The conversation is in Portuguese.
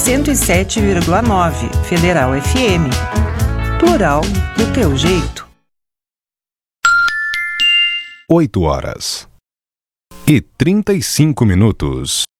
107,9 Federal FM. Plural do teu jeito. 8h35.